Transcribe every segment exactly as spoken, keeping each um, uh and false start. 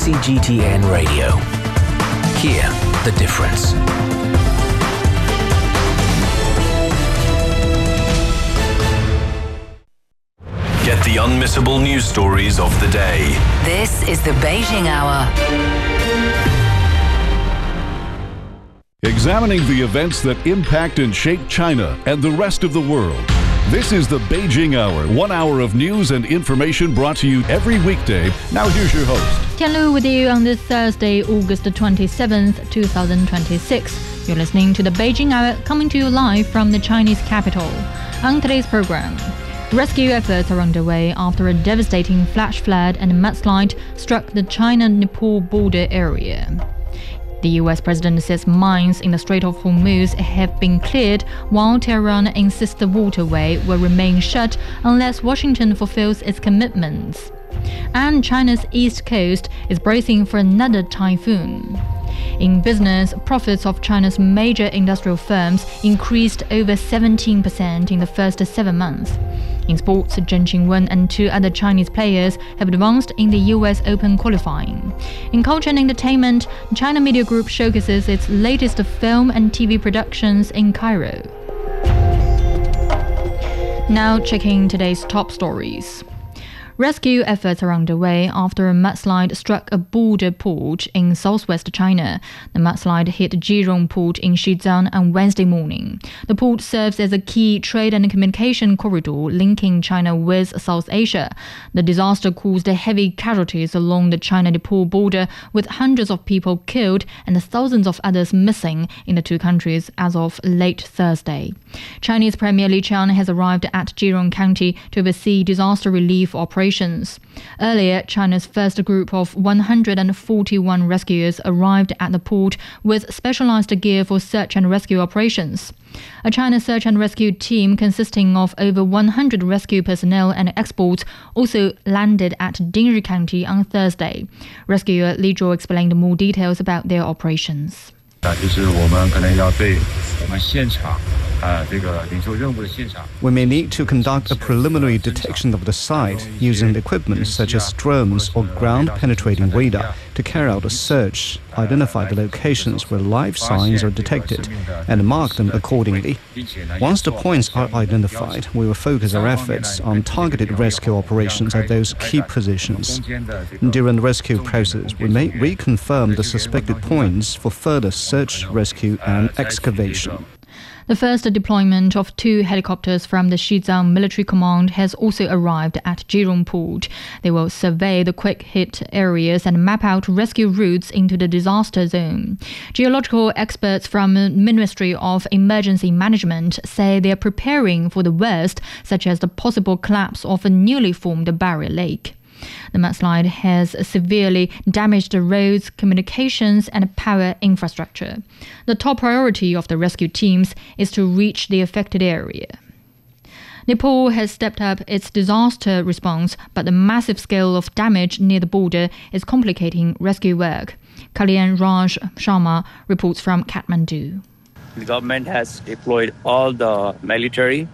C G T N Radio. Hear the difference. Get the unmissable news stories of the day. This is the Beijing Hour. Examining the events that impact and shape China and the rest of the world. This is the Beijing Hour, one hour of news and information brought to you every weekday. Now here's your host. Tian Lu with you on this Thursday, August twenty-seventh, twenty twenty-six. You're listening to the Beijing Hour, coming to you live from the Chinese capital. On today's program, rescue efforts are underway after a devastating flash flood and mudslide struck the China-Nepal border area. The U S president says mines in the Strait of Hormuz have been cleared, while Tehran insists the waterway will remain shut unless Washington fulfills its commitments. And China's east coast is bracing for another typhoon. In business, profits of China's major industrial firms increased over seventeen percent in the first seven months. In sports, Zheng Qinwen and two other Chinese players have advanced in the U S Open qualifying. In culture and entertainment, China Media Group showcases its latest film and T V productions in Cairo. Now checking today's top stories. Rescue efforts are underway after a mudslide struck a border port in southwest China. The mudslide hit Jirong Port in Xizang on Wednesday morning. The port serves as a key trade and communication corridor linking China with South Asia. The disaster caused heavy casualties along the China-Nepal border, with hundreds of people killed and thousands of others missing in the two countries as of late Thursday. Chinese Premier Li Qiang has arrived at Jirong County to oversee disaster relief operations. Earlier, China's first group of one hundred forty-one rescuers arrived at the port with specialized gear for search and rescue operations. A China search and rescue team consisting of over one hundred rescue personnel and experts also landed at Dingri County on Thursday. Rescuer Li Zhuo explained more details about their operations. We may need to conduct a preliminary detection of the site using equipment such as drones or ground-penetrating radar to carry out a search, identify the locations where life signs are detected, and mark them accordingly. Once the points are identified, we will focus our efforts on targeted rescue operations at those key positions. During the rescue process, we may reconfirm the suspected points for further search, rescue, and excavation. The first deployment of two helicopters from the Xizang Military Command has also arrived at Jirong Port. They will survey the quick-hit areas and map out rescue routes into the disaster zone. Geological experts from the Ministry of Emergency Management say they are preparing for the worst, such as the possible collapse of a newly formed barrier lake. The mudslide has severely damaged the roads, communications, and power infrastructure. The top priority of the rescue teams is to reach the affected area. Nepal has stepped up its disaster response, but the massive scale of damage near the border is complicating rescue work. Kalyan Raj Sharma reports from Kathmandu. The government has deployed all the military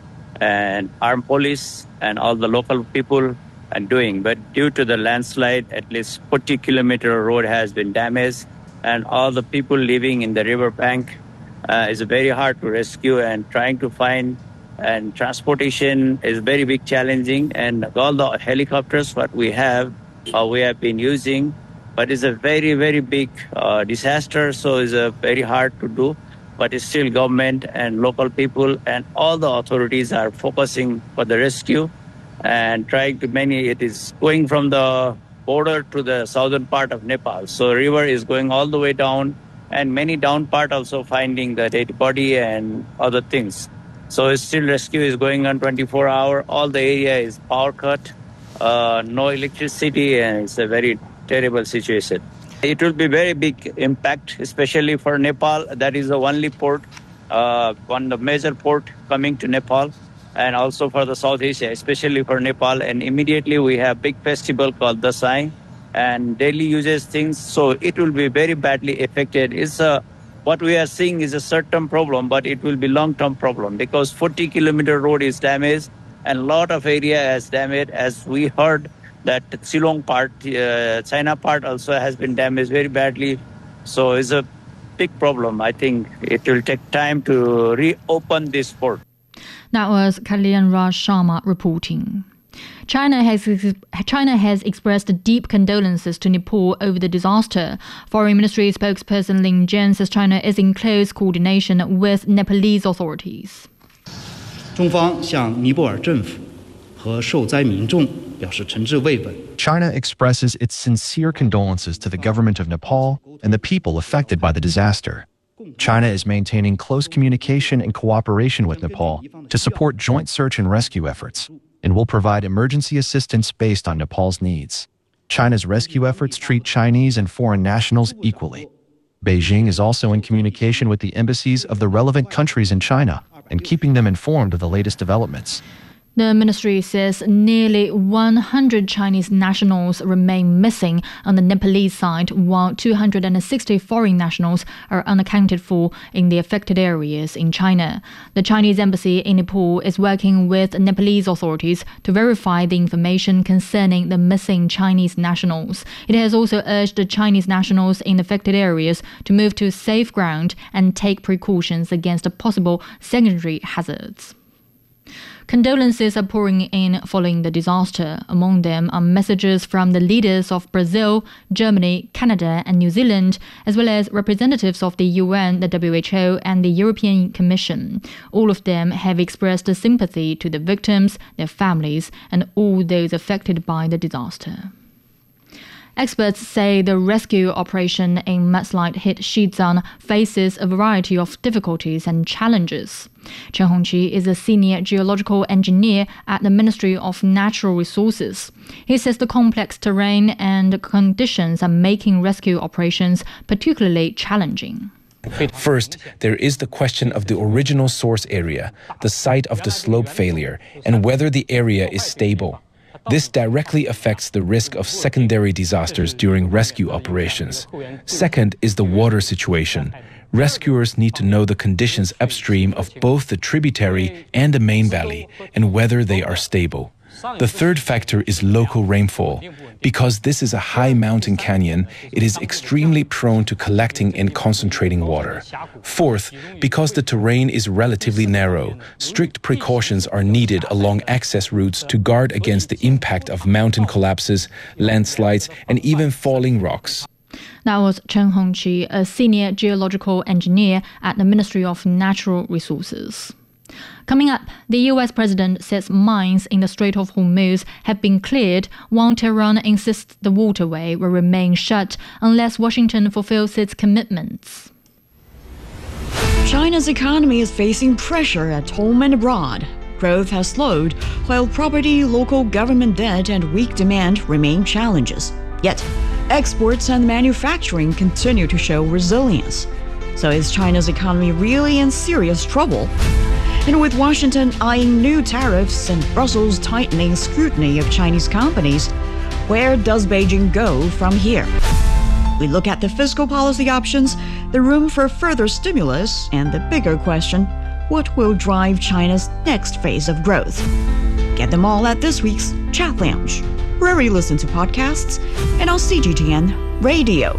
and armed police and all the local people and doing, but due to the landslide, at least forty kilometer road has been damaged, and all the people living in the river bank uh, is very hard to rescue, and trying to find and transportation is very big challenging. And all the helicopters what we have, uh, we have been using, but it's a very very big uh, disaster, so it's a very hard to do. But it's still government and local people and all the authorities are focusing for the rescue. And trying to many, it is going from the border to the southern part of Nepal. So river is going all the way down, and many down part also finding the dead body and other things. So it's still rescue is going on twenty-four hour. All the area is power cut, uh, no electricity, and it's a very terrible situation. It will be very big impact, especially for Nepal. That is the only port, uh, one the major port coming to Nepal. And also for the South Asia, especially for Nepal. And immediately we have big festival called Dasai, and daily uses things, so it will be very badly affected. It's a, what we are seeing is a short-term problem, but it will be long-term problem because forty kilometer road is damaged and a lot of area is damaged. As we heard, that Silong part, uh, China part also has been damaged very badly. So it's a big problem. I think it will take time to reopen this port. That was Kalyan Raj Sharma reporting. China has China has expressed deep condolences to Nepal over the disaster. Foreign Ministry spokesperson Lin Jian says China is in close coordination with Nepalese authorities. 中方向尼泊尔政府和受灾民众表示诚挚慰问。 China expresses its sincere condolences to the government of Nepal and the people affected by the disaster. China is maintaining close communication and cooperation with Nepal to support joint search and rescue efforts, and will provide emergency assistance based on Nepal's needs. China's rescue efforts treat Chinese and foreign nationals equally. Beijing is also in communication with the embassies of the relevant countries in China and keeping them informed of the latest developments. The ministry says nearly one hundred Chinese nationals remain missing on the Nepalese side, while two hundred sixty foreign nationals are unaccounted for in the affected areas in China. The Chinese embassy in Nepal is working with Nepalese authorities to verify the information concerning the missing Chinese nationals. It has also urged the Chinese nationals in affected areas to move to safe ground and take precautions against possible secondary hazards. Condolences are pouring in following the disaster. Among them are messages from the leaders of Brazil, Germany, Canada, and New Zealand, as well as representatives of the U N, the W H O, and the European Commission. All of them have expressed sympathy to the victims, their families, and all those affected by the disaster. Experts say the rescue operation in mudslide-hit Xizang faces a variety of difficulties and challenges. Chen Hongqi is a senior geological engineer at the Ministry of Natural Resources. He says the complex terrain and conditions are making rescue operations particularly challenging. First, there is the question of the original source area, the site of the slope failure, and whether the area is stable. This directly affects the risk of secondary disasters during rescue operations. Second is the water situation. Rescuers need to know the conditions upstream of both the tributary and the main valley and whether they are stable. The third factor is local rainfall. Because this is a high mountain canyon, it is extremely prone to collecting and concentrating water. Fourth, because the terrain is relatively narrow, strict precautions are needed along access routes to guard against the impact of mountain collapses, landslides, and even falling rocks. That was Chen Hongqi, a senior geological engineer at the Ministry of Natural Resources. Coming up, the U S president says mines in the Strait of Hormuz have been cleared, while Tehran insists the waterway will remain shut unless Washington fulfills its commitments. China's economy is facing pressure at home and abroad. Growth has slowed, while property, local government debt, and weak demand remain challenges. Yet, exports and manufacturing continue to show resilience. So is China's economy really in serious trouble? And with Washington eyeing new tariffs and Brussels tightening scrutiny of Chinese companies, where does Beijing go from here? We look at the fiscal policy options, the room for further stimulus, and the bigger question, what will drive China's next phase of growth? Get them all at this week's Chat Lounge, wherever you listen to podcasts, and on C G T N Radio.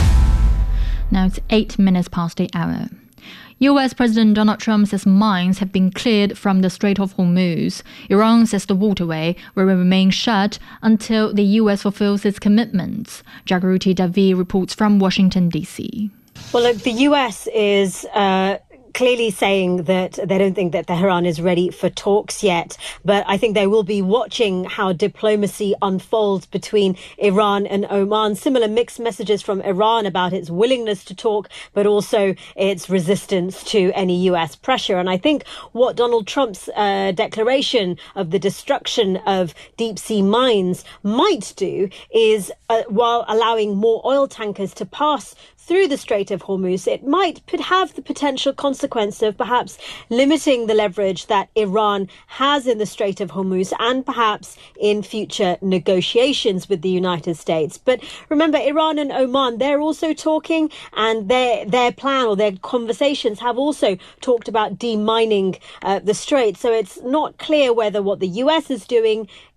Now it's eight minutes past the hour. U S President Donald Trump says mines have been cleared from the Strait of Hormuz. Iran says the waterway will remain shut until the U S fulfills its commitments. Jagruti Davi reports from Washington, D C. Well, look, the U S is Uh clearly saying that they don't think that Tehran is ready for talks yet. But I think they will be watching how diplomacy unfolds between Iran and Oman. Similar mixed messages from Iran about its willingness to talk, but also its resistance to any U S pressure. And I think what Donald Trump's uh, declaration of the destruction of deep sea mines might do is, uh, while allowing more oil tankers to pass through the Strait of Hormuz, it might could have the potential consequence of perhaps limiting the leverage that Iran has in the Strait of Hormuz and perhaps in future negotiations with the United States. But remember, Iran and Oman, they're also talking, and their their plan or their conversations have also talked about demining uh, the strait. So it's not clear whether what the U S is doing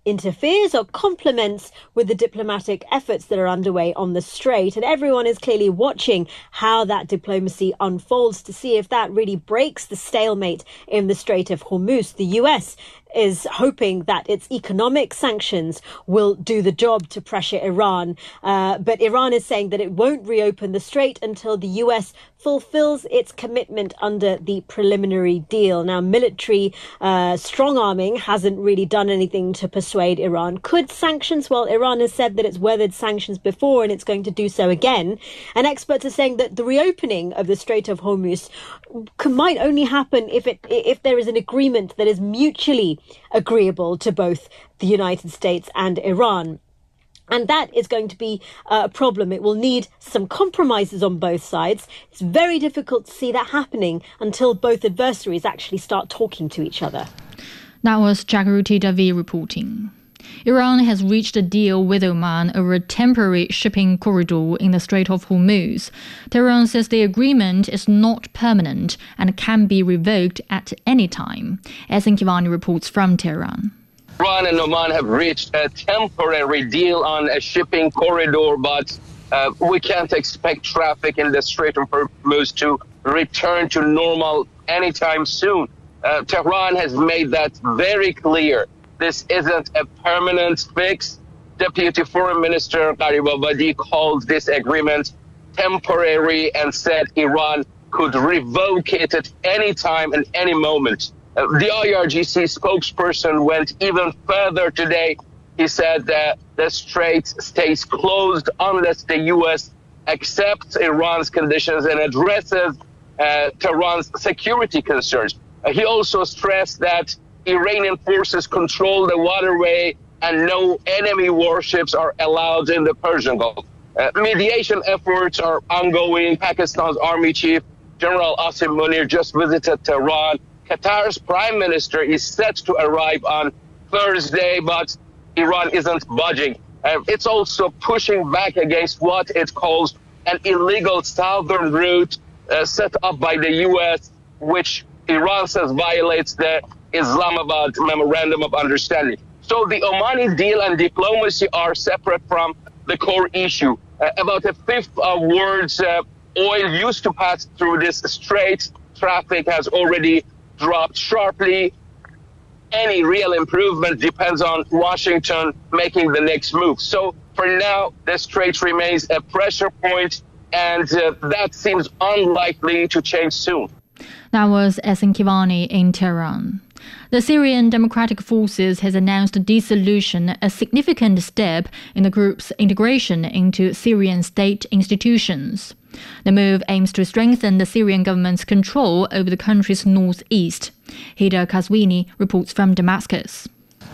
interferes or complements with the diplomatic efforts that are underway on the Strait. And everyone is clearly watching how that diplomacy unfolds to see if that really breaks the stalemate in the Strait of Hormuz. The U S is hoping that its economic sanctions will do the job to pressure Iran. Uh, but Iran is saying that it won't reopen the Strait until the U S fulfills its commitment under the preliminary deal. Now, military uh, strong-arming hasn't really done anything to persuade Iran. Could sanctions? Well, Iran has said that it's weathered sanctions before and it's going to do so again. And experts are saying that the reopening of the Strait of Hormuz might only happen if it if there is an agreement that is mutually agreeable to both the United States and Iran. And that is going to be a problem. It will need some compromises on both sides. It's very difficult to see that happening until both adversaries actually start talking to each other. That was Jagruti Davi reporting. Iran has reached a deal with Oman over a temporary shipping corridor in the Strait of Hormuz. Tehran says the agreement is not permanent and can be revoked at any time. Ehsan Kivani reports from Tehran. Iran and Oman have reached a temporary deal on a shipping corridor, but uh, we can't expect traffic in the Strait of Hormuz to return to normal anytime soon. Uh, Tehran has made that very clear. This isn't a permanent fix. Deputy Foreign Minister Gharibabadi called this agreement temporary and said Iran could revoke it at any time and any moment. Uh, the I R G C spokesperson went even further today. He said that the strait stays closed unless the U S accepts Iran's conditions and addresses uh, Tehran's security concerns. Uh, he also stressed that Iranian forces control the waterway and no enemy warships are allowed in the Persian Gulf. Uh, mediation efforts are ongoing. Pakistan's Army Chief General Asim Munir just visited Tehran. Qatar's Prime Minister is set to arrive on Thursday, but Iran isn't budging. Uh, it's also pushing back against what it calls an illegal southern route uh, set up by the U S, which Iran says violates the Islamabad Memorandum of Understanding. So the Omani deal and diplomacy are separate from the core issue. Uh, about a fifth of world's uh, oil used to pass through this strait. Traffic has already dropped sharply. Any real improvement depends on Washington making the next move. So for now, the strait remains a pressure point, and uh, that seems unlikely to change soon. That was Ehsan Kivani in Tehran. The Syrian Democratic Forces has announced a dissolution, a significant step in the group's integration into Syrian state institutions. The move aims to strengthen the Syrian government's control over the country's northeast. Hida Kazwini reports from Damascus.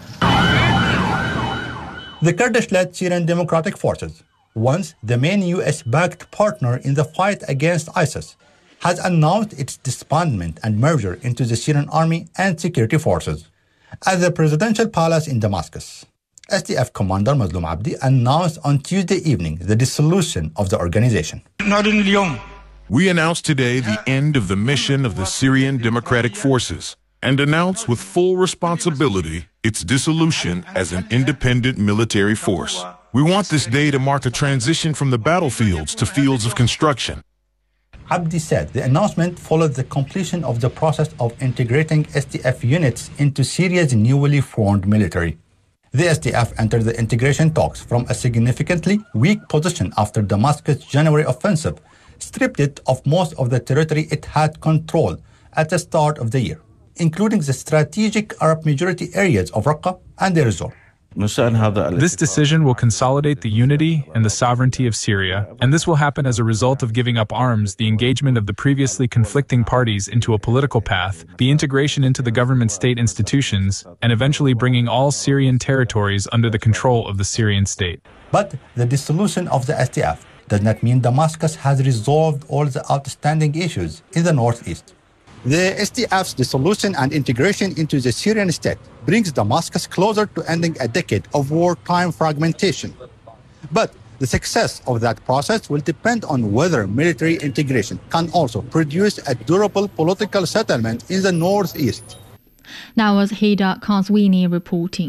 The Kurdish-led Syrian Democratic Forces, once the main U S-backed partner in the fight against ISIS, has announced its disbandment and merger into the Syrian army and security forces. At the presidential palace in Damascus, S D F commander Mazloum Abdi announced on Tuesday evening the dissolution of the organization. We announced today the end of the mission of the Syrian Democratic Forces and announce with full responsibility its dissolution as an independent military force. We want this day to mark a transition from the battlefields to fields of construction. Abdi said the announcement followed the completion of the process of integrating S D F units into Syria's newly formed military. The S D F entered the integration talks from a significantly weak position after Damascus' January offensive stripped it of most of the territory it had control at the start of the year, including the strategic Arab-majority areas of Raqqa and Deir ez-Zor. This decision will consolidate the unity and the sovereignty of Syria, and this will happen as a result of giving up arms, the engagement of the previously conflicting parties into a political path, the integration into the government state institutions, and eventually bringing all Syrian territories under the control of the Syrian state. But the dissolution of the S D F does not mean Damascus has resolved all the outstanding issues in the northeast. The S D F's dissolution and integration into the Syrian state brings Damascus closer to ending a decade of wartime fragmentation. But the success of that process will depend on whether military integration can also produce a durable political settlement in the northeast. That was Hida Kazwini reporting.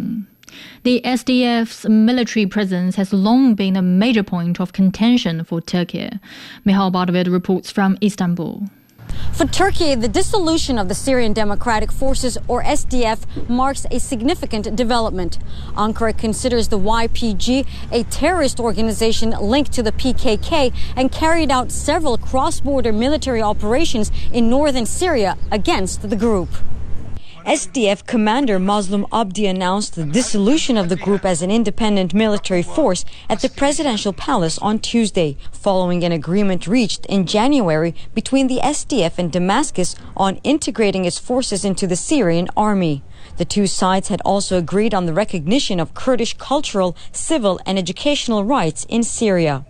The S D F's military presence has long been a major point of contention for Turkey. Michal Bardavid reports from Istanbul. For Turkey, the dissolution of the Syrian Democratic Forces, or S D F, marks a significant development. Ankara considers the Y P G a terrorist organization linked to the P K K and carried out several cross-border military operations in northern Syria against the group. S D F commander Mazlum Abdi announced the dissolution of the group as an independent military force at the presidential palace on Tuesday, following an agreement reached in January between the S D F and Damascus on integrating its forces into the Syrian army. The two sides had also agreed on the recognition of Kurdish cultural, civil, and educational rights in Syria.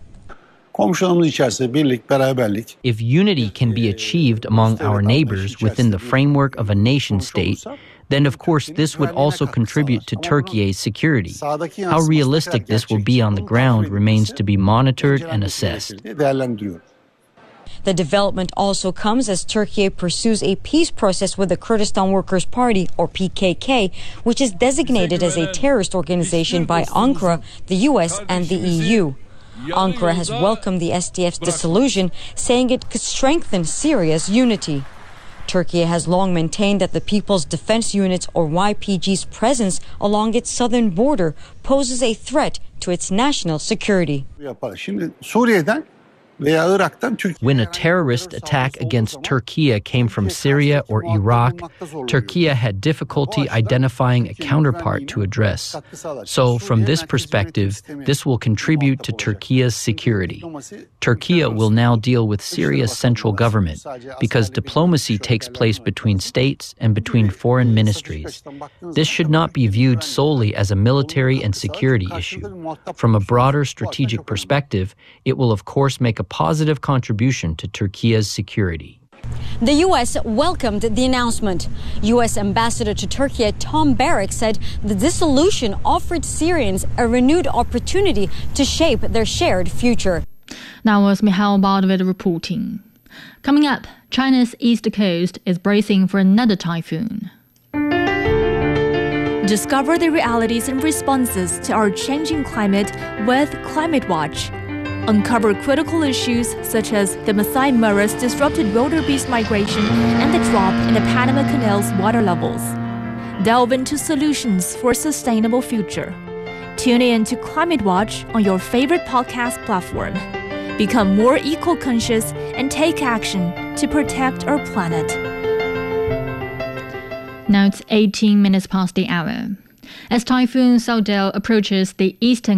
If unity can be achieved among our neighbors within the framework of a nation state, then of course this would also contribute to Turkey's security. How realistic this will be on the ground remains to be monitored and assessed. The development also comes as Turkey pursues a peace process with the Kurdistan Workers' Party, or P K K, which is designated as a terrorist organization by Ankara, the U S, and the E U. Ankara has welcomed the S D F's dissolution, saying it could strengthen Syria's unity. Turkey has long maintained that the People's Defense Unit's, or Y P G's, presence along its southern border poses a threat to its national security. When a terrorist attack against Turkey came from Syria or Iraq, Turkey had difficulty identifying a counterpart to address. So, from this perspective, this will contribute to Turkey's security. Turkey will now deal with Syria's central government because diplomacy takes place between states and between foreign ministries. This should not be viewed solely as a military and security issue. From a broader strategic perspective, it will of course make a positive contribution to Turkey's security. The U S welcomed the announcement. U S Ambassador to Turkey Tom Barrack said the dissolution offered Syrians a renewed opportunity to shape their shared future. That was Michal Bardavid reporting. Coming up, China's east coast is bracing for another typhoon. Discover the realities and responses to our changing climate with Climate Watch. Uncover critical issues such as the Masai Mara's disrupted wildebeest migration and the drop in the Panama Canal's water levels. Delve into solutions for a sustainable future. Tune in to Climate Watch on your favorite podcast platform. Become more eco-conscious and take action to protect our planet. Now it's eighteen minutes past the hour. As Typhoon Saudel approaches the eastern